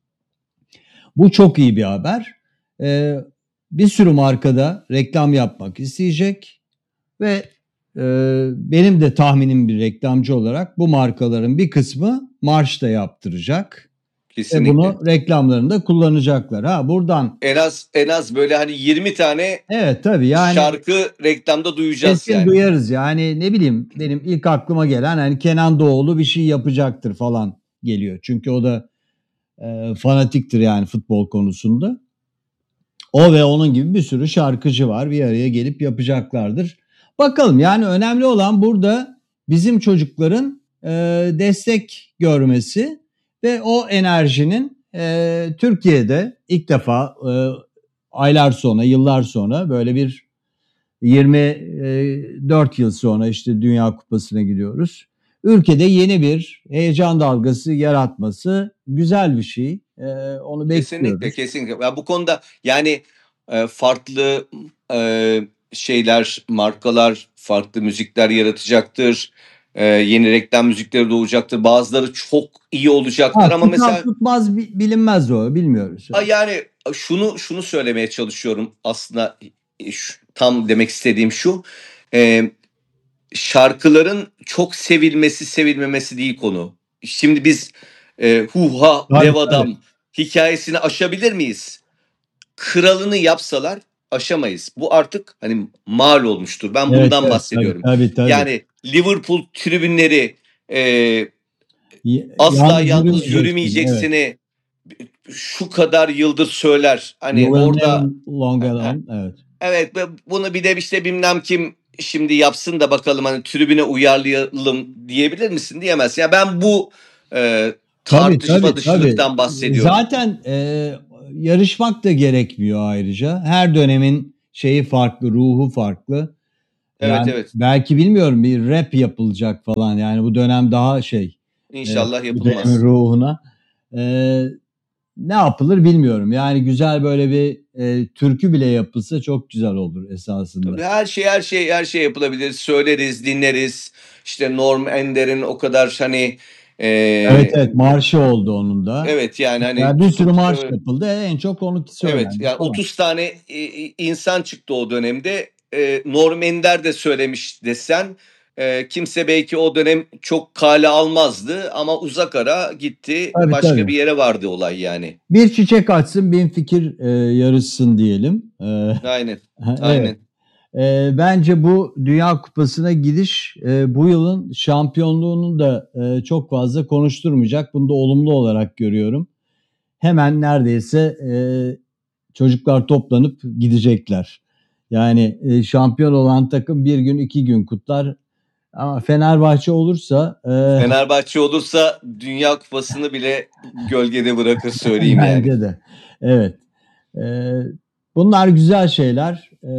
Bu çok iyi bir haber. E, bir sürü markada reklam yapmak isteyecek ve e, benim de tahminim bir reklamcı olarak bu markaların bir kısmı marş da yaptıracak ve Kesinlikle. bunu reklamlarında kullanacaklar. Ha buradan En az en az böyle hani yirmi tane evet tabii yani şarkı reklamda duyacağız kesin yani. duyarız yani ne bileyim benim ilk aklıma gelen hani Kenan Doğulu bir şey yapacaktır falan geliyor. Çünkü o da e, fanatiktir yani futbol konusunda. O ve onun gibi bir sürü şarkıcı var bir araya gelip yapacaklardır. Bakalım yani önemli olan burada bizim çocukların e, destek görmesi ve o enerjinin e, Türkiye'de ilk defa e, aylar sonra, yıllar sonra böyle bir yirmi dört yıl sonra işte Dünya Kupası'na gidiyoruz. Ülkede yeni bir heyecan dalgası yaratması güzel bir şey. E, onu Kesinlikle bekliyoruz. kesinlikle. Ya bu konuda yani e, farklı e, şeyler, markalar, farklı müzikler yaratacaktır. E, yeni reklam müzikleri doğacaktır. Bazıları çok iyi olacaktır Ha, ama tutar mesela tutmaz bi- bilinmez o bilmiyoruz. a, yani şunu şunu söylemeye çalışıyorum aslında e, şu- tam demek istediğim şu. E, şarkıların çok sevilmesi sevilmemesi değil konu. Şimdi biz e, huha Tabii dev tabii. adam hikayesini aşabilir miyiz? Kralını yapsalar aşamayız. Bu artık hani mal olmuştur. Ben Evet bundan evet tabii bahsediyorum. tabii tabii. Yani Liverpool tribünleri e, Y- asla Yalnız yalnız yürümeyeceksin. Evet. yürümeyeceksini şu kadar yıldır söyler. You Hani will never orada long alone. Evet. evet bunu bir de işte bilmem kim şimdi yapsın da bakalım hani tribüne uyarlayalım diyebilir misin? Diyemez. Ya ben bu e, Tabii tabii tartışma tabii. dışılıktan bahsediyorum. Zaten e, yarışmak da gerekmiyor ayrıca. Her dönemin şeyi farklı, ruhu farklı. Evet, Yani evet. belki bilmiyorum bir rap yapılacak falan. Yani bu dönem daha şey, e, İnşallah bu dönemin yapılmaz. ruhuna. E, ne yapılır bilmiyorum. Yani güzel böyle bir e, türkü bile yapılsa çok güzel olur esasında. Tabii her şey her şey her şey yapılabilir. Söyleriz, dinleriz. İşte Norm Ender'in o kadar hani Evet e, evet, marşı oldu onun da. evet yani hani Yani bir sürü tutup marş e, yapıldı. En çok onunki evet söylendi yani falan. otuz tane e, e, insan çıktı o dönemde. E, Norm Ender de söylemiş desen e, kimse belki o dönem çok kale almazdı ama uzak ara gitti Tabii başka tabii. bir yere vardı olay yani. Bir çiçek açsın, bin fikir e, yarışsın diyelim. E, Aynen. evet. Aynen. E, bence bu Dünya Kupası'na gidiş e, bu yılın şampiyonluğunu da e, çok fazla konuşturmayacak. Bunu da olumlu olarak görüyorum. Hemen neredeyse e, çocuklar toplanıp gidecekler. Yani e, şampiyon olan takım bir gün iki gün kutlar. Ama Fenerbahçe olursa e, Fenerbahçe olursa Dünya Kupası'nı bile gölgede bırakır söyleyeyim yani. bence de. Evet. E, bunlar güzel şeyler. E,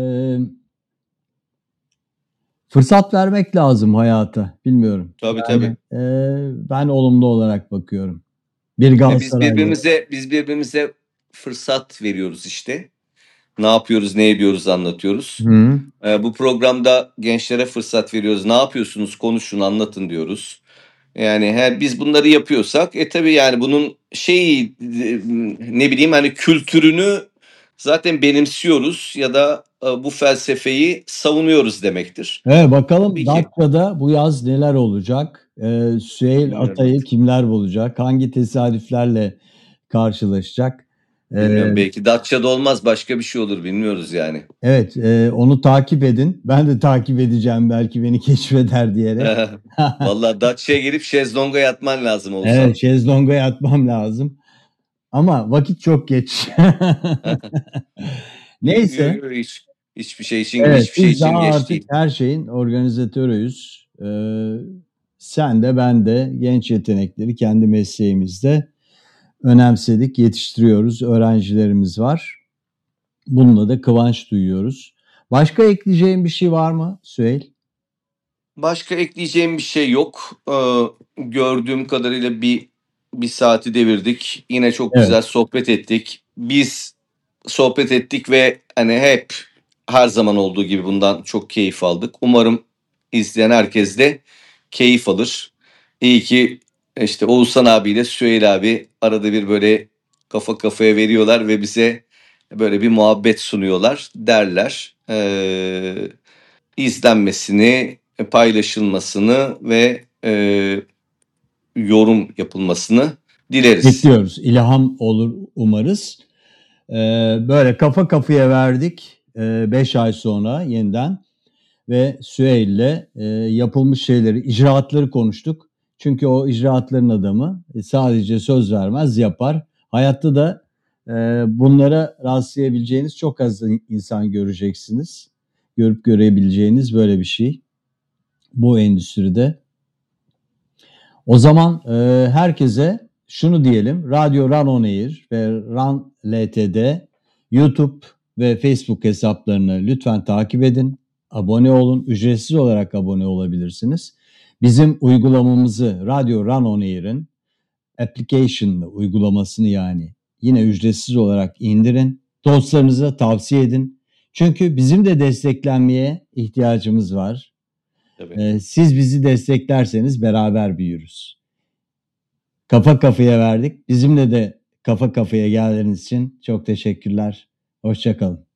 fırsat vermek lazım hayata. Bilmiyorum. Tabii Yani tabii. e, ben olumlu olarak bakıyorum. Bir E biz Galatasaraylı olarak. birbirimize biz birbirimize fırsat veriyoruz işte. Ne yapıyoruz, ne ediyoruz anlatıyoruz. Hı. E, bu programda gençlere fırsat veriyoruz. Ne yapıyorsunuz, konuşun, anlatın diyoruz. Yani her biz bunları yapıyorsak e tabii yani bunun şey e, ne bileyim hani kültürünü zaten benimsiyoruz ya da e, bu felsefeyi savunuyoruz demektir. Evet, bakalım Tabii ki. Datça'da bu yaz neler olacak? Ee, Süheyl Bilmiyorum Atay'ı artık. kimler bulacak? Hangi tesadüflerle karşılaşacak? Ee, Bilmiyorum belki Datça'da olmaz başka bir şey olur bilmiyoruz yani. evet, e, onu takip edin. Ben de takip edeceğim belki beni keşfeder diyerek. Vallahi Datça'ya gelip şezlonga yatman lazım Evet, olsan. şezlonga yatmam lazım. Ama vakit çok geç. Yok, Neyse, yok, hiç, hiçbir şey için evet, hiçbir şey biz daha için geç artık değil. her şeyin organizatörüyüz. Ee, sen de ben de genç yetenekleri kendi mesleğimizde önemsedik, yetiştiriyoruz. Öğrencilerimiz var. Bununla da kıvanç duyuyoruz. Başka ekleyeceğin bir şey var mı Süheyl? Başka ekleyeceğim bir şey yok. Ee, gördüğüm kadarıyla bir bir saati devirdik. Yine çok Evet. güzel sohbet ettik. Biz sohbet ettik ve hani hep her zaman olduğu gibi bundan çok keyif aldık. Umarım izleyen herkes de keyif alır. İyi ki işte Oğuzhan abiyle Süheyl abi arada bir böyle kafa kafaya veriyorlar ve bize böyle bir muhabbet sunuyorlar derler. Ee, izlenmesini, paylaşılmasını ve e, yorum yapılmasını dileriz. Bekliyoruz. İlham olur umarız. Ee, böyle kafa kafaya verdik beş ay sonra yeniden ve Süheyl'le e, yapılmış şeyleri, icraatları konuştuk. Çünkü o icraatların adamı e, sadece söz vermez, yapar. Hayatta da e, bunlara rastlayabileceğiniz çok az insan göreceksiniz. Görüp görebileceğiniz böyle bir şey bu endüstride. O zaman e, herkese şunu diyelim. Radyo Run On Air ve Run L T D YouTube ve Facebook hesaplarını lütfen takip edin. Abone olun. Ücretsiz olarak abone olabilirsiniz. Bizim uygulamamızı Radyo Run On Air'in application uygulamasını yani yine ücretsiz olarak indirin. Dostlarınıza tavsiye edin. Çünkü bizim de desteklenmeye ihtiyacımız var. Tabii. Ee, siz bizi desteklerseniz beraber büyürüz. Kafa kafaya verdik. Bizimle de kafa kafaya geldiğiniz için çok teşekkürler. Hoşça kalın.